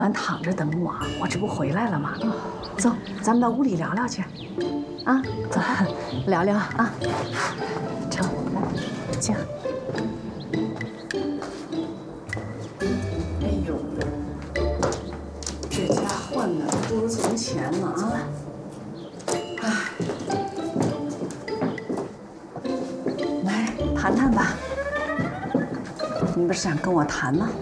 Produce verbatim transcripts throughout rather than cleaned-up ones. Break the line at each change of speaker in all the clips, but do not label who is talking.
俺躺着等我，我这不回来了吗？走，咱们到屋里聊聊去。啊，走吧，聊聊啊。成，来，请。哎呦，这家换的不如从前嘛啊！哎，来谈谈吧。你不是想跟我谈吗？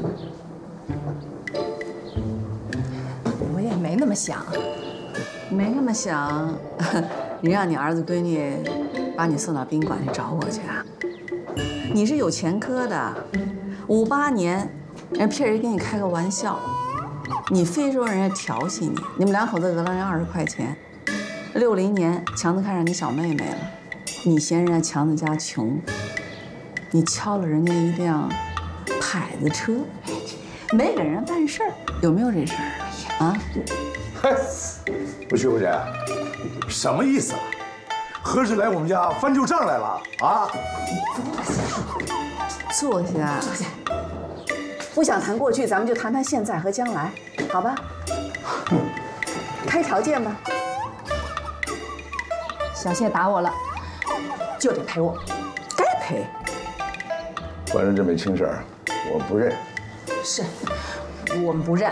没那么想，
没那么想。你让你儿子闺女把你送到宾馆去找我去啊？你是有前科的，五八年人骗人给你开个玩笑，你非说人家调戏你，你们两口子讹了人二十块钱。六零年强子看上你小妹妹了，你嫌人家强子家穷，你敲了人家一辆牌子车，没给人办事儿，有没有这事儿？ 啊，
嗨，不是不是，什么意思啊？何时来我们家翻旧账来了啊？
坐下，坐下。不想谈过去，咱们就谈谈现在和将来，好吧？开条件吧。
小谢打我了，就得赔我，
该赔。
反正这没清事儿，我不认。
是，我们不认。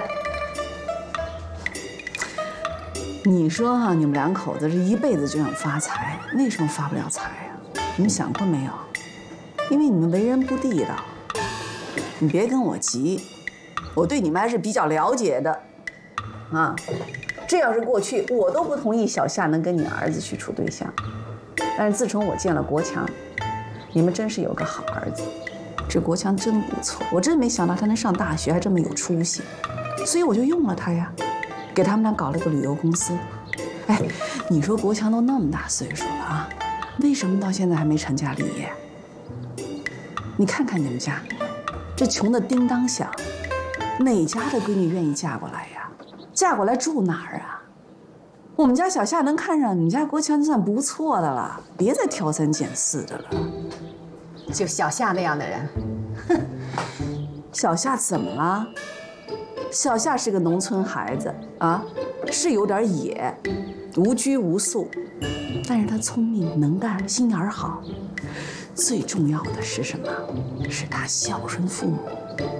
你说哈、啊，你们两口子这一辈子就想发财，为什么发不了财呀？你们想过没有？因为你们为人不地道。你别跟我急，我对你们还是比较了解的，啊，这要是过去，我都不同意小夏能跟你儿子去处对象。但是自从我见了国强，你们真是有个好儿子，这国强真不错，我真没想到他能上大学还这么有出息，所以我就用了他呀。 给他们俩搞了个旅游公司，哎，你说国强都那么大岁数了啊，为什么到现在还没成家立业？你看看你们家，这穷的叮当响，哪家的闺女愿意嫁过来呀？嫁过来住哪儿啊？我们家小夏能看上你们家国强就算不错的了，别再挑三拣四的了。
就小夏那样的人，
哼，小夏怎么了？ 小夏是个农村孩子啊，是有点野，无拘无束，但是他聪明能干，心眼好。最重要的是什么？是他孝顺父母。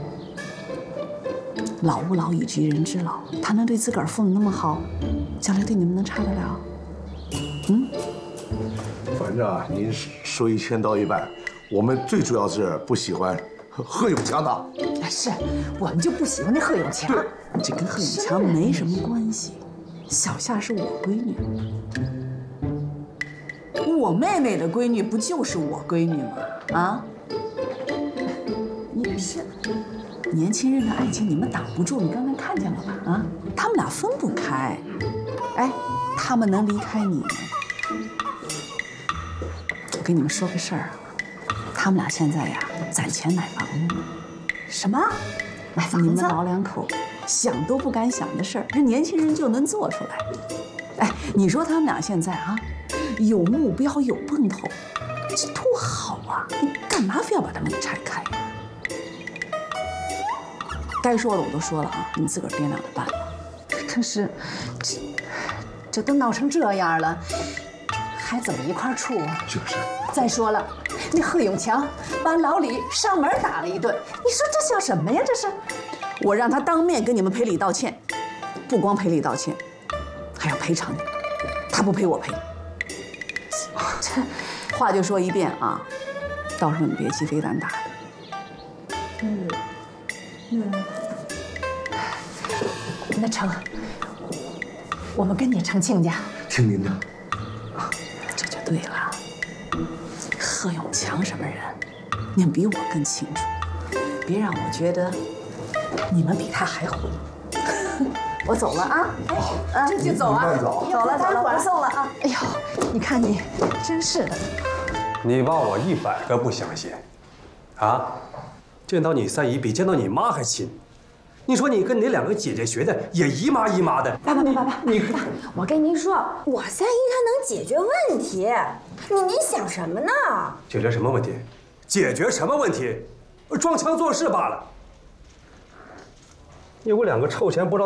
老吾老以及人之老，他能对自个儿父母那么好，将来对你们能差得了？嗯？
反正啊，您说一千道一万，我们最主要是不喜欢贺永强的。
是，我们就不喜欢那贺永强。
这跟贺永强没什么关系。小夏是我闺女，我妹妹的闺女不就是我闺女吗？啊？你是年轻人的爱情，你们挡不住。你刚才看见了吧？啊，他们俩分不开。哎，他们能离开你吗？我跟你们说个事儿啊，他们俩现在呀，攒钱买房子。 什么？买房子？你们老两口想都不敢想的事儿，这年轻人就能做出来。哎，你说他们俩现在啊，有目标，有奔头，这多好啊！你干嘛非要把他们给拆开呀？该说的我都说了啊，你自个儿掂量着办吧。
可是，这这都闹成这样了，还怎么一块处啊？
就是。
再说了。 那贺永强把老李上门打了一顿，你说这像什么呀？这是，
我让他当面跟你们赔礼道歉，不光赔礼道歉，还要赔偿你们。他不赔我赔。这话就说一遍啊，到时候你别鸡飞蛋打的。
嗯，嗯，那成，我们跟你成亲家。
听您的。
这就对了。 贺永强什么人，你们比我更清楚。别让我觉得你们比他还混。我走了啊！哎，啊，
这就走啊！
慢走，
走了走了，不送了啊！
哎呦，你看你，真是的。
你爸我一百个不相信，啊，见到你三姨比见到你妈还亲。你说你跟你两个姐姐学的也姨妈姨妈的。
爸爸爸爸爸，
你
爸，我跟您说，我三姨她能解决问题，你您想什么呢？
解决什么问题？解决什么问题？装腔作势罢了。 你我两个臭钱不知道